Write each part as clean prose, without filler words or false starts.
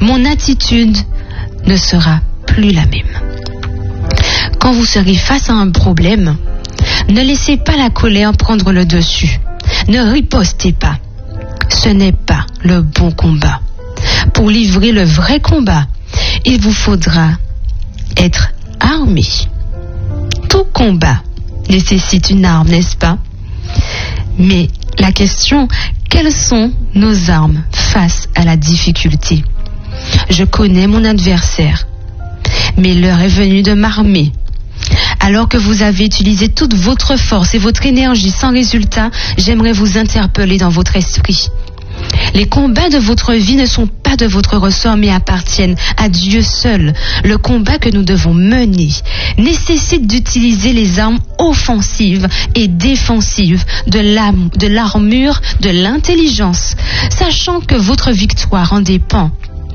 mon attitude ne sera plus la même. Quand vous serez face à un problème, ne laissez pas la colère prendre le dessus. Ne ripostez pas. Ce n'est pas le bon combat. Pour livrer le vrai combat, il vous faudra être armé. Tout combat nécessite une arme, n'est-ce pas? Mais la question, quelles sont nos armes face à la difficulté? Je connais mon adversaire, mais l'heure est venue de m'armer. Alors que vous avez utilisé toute votre force et votre énergie sans résultat, j'aimerais vous interpeller dans votre esprit. Les combats de votre vie ne sont pas de votre ressort, mais appartiennent à Dieu seul. Le combat que nous devons mener nécessite d'utiliser les armes offensives et défensives de l'armure, de l'intelligence, sachant que votre victoire en dépend.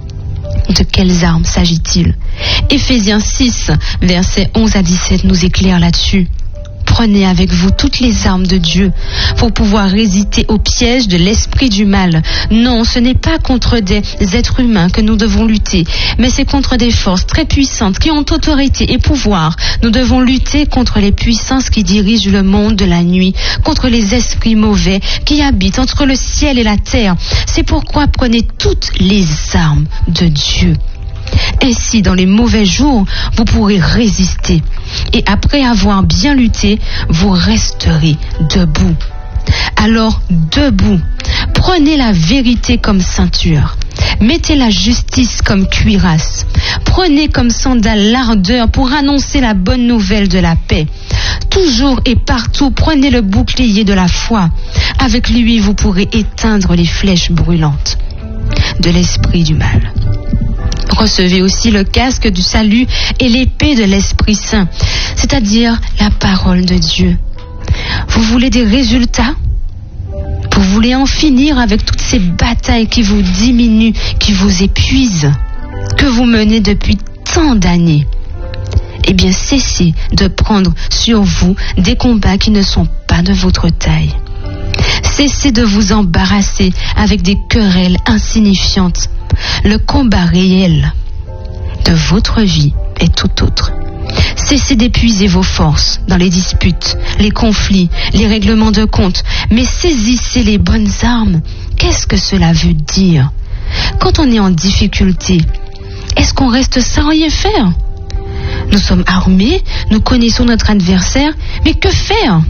De quelles armes s'agit-il? Éphésiens 6, versets 11 à 17 nous éclaire là-dessus. Prenez avec vous toutes les armes de Dieu pour pouvoir résister au piège de l'esprit du mal. Non, ce n'est pas contre des êtres humains que nous devons lutter, mais c'est contre des forces très puissantes qui ont autorité et pouvoir. Nous devons lutter contre les puissances qui dirigent le monde de la nuit, contre les esprits mauvais qui habitent entre le ciel et la terre. C'est pourquoi prenez toutes les armes de Dieu. Ainsi, dans les mauvais jours, vous pourrez résister. Et après avoir bien lutté, vous resterez debout. Alors, debout, prenez la vérité comme ceinture. Mettez la justice comme cuirasse. Prenez comme sandale l'ardeur pour annoncer la bonne nouvelle de la paix. Toujours et partout, prenez le bouclier de la foi. Avec lui, vous pourrez éteindre les flèches brûlantes de l'esprit du mal. Recevez aussi le casque du salut et l'épée de l'Esprit Saint, c'est-à-dire la parole de Dieu. Vous voulez des résultats? Vous voulez en finir avec toutes ces batailles qui vous diminuent, qui vous épuisent, que vous menez depuis tant d'années? Eh bien, cessez de prendre sur vous des combats qui ne sont pas de votre taille. Cessez de vous embarrasser avec des querelles insignifiantes. Le combat réel de votre vie est tout autre. Cessez d'épuiser vos forces dans les disputes, les conflits, les règlements de compte, mais saisissez les bonnes armes. Qu'est-ce que cela veut dire? Quand on est en difficulté, est-ce qu'on reste sans rien faire? Nous sommes armés, nous connaissons notre adversaire, mais que faire?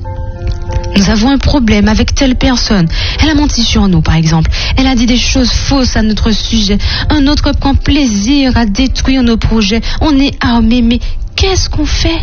Nous avons un problème avec telle personne. Elle a menti sur nous, par exemple. Elle a dit des choses fausses à notre sujet. Un autre prend plaisir à détruire nos projets. On est armé, mais qu'est-ce qu'on fait?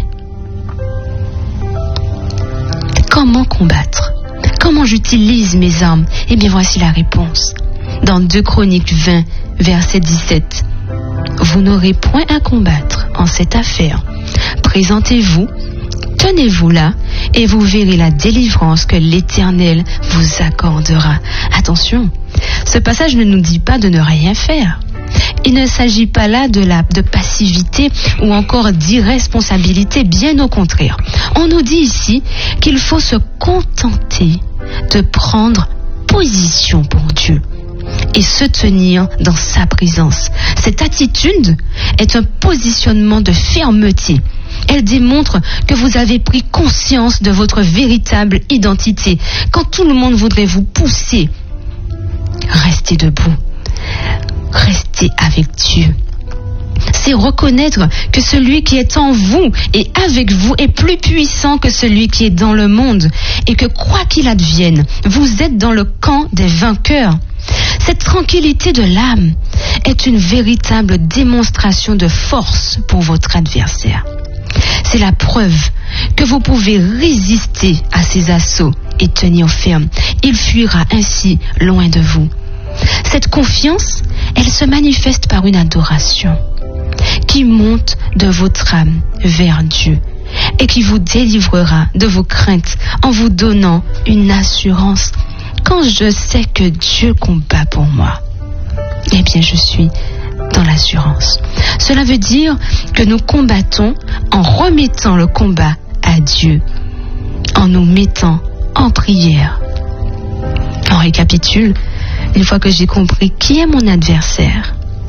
Comment combattre? Comment j'utilise mes armes? Eh bien, voici la réponse. Dans 2 Chroniques 20, verset 17. Vous n'aurez point à combattre en cette affaire. Présentez-vous, tenez-vous là, et vous verrez la délivrance que l'Éternel vous accordera. Attention, ce passage ne nous dit pas de ne rien faire. Il ne s'agit pas là de passivité ou encore d'irresponsabilité, bien au contraire. On nous dit ici qu'il faut se contenter de prendre position pour Dieu et se tenir dans sa présence. Cette attitude est un positionnement de fermeté. Elle démontre que vous avez pris conscience de votre véritable identité. Quand tout le monde voudrait vous pousser, restez debout. Restez avec Dieu. C'est reconnaître que celui qui est en vous et avec vous est plus puissant que celui qui est dans le monde et que quoi qu'il advienne, vous êtes dans le camp des vainqueurs. Cette tranquillité de l'âme est une véritable démonstration de force pour votre adversaire. C'est la preuve que vous pouvez résister à ses assauts et tenir ferme. Il fuira ainsi loin de vous. Cette confiance, elle se manifeste par une adoration qui monte de votre âme vers Dieu et qui vous délivrera de vos craintes en vous donnant une assurance. Quand je sais que Dieu combat pour moi, eh bien je suis dans l'assurance. Cela veut dire que nous combattons en remettant le combat à Dieu, en nous mettant en prière. On récapitule. Une fois que j'ai compris qui est mon adversaire,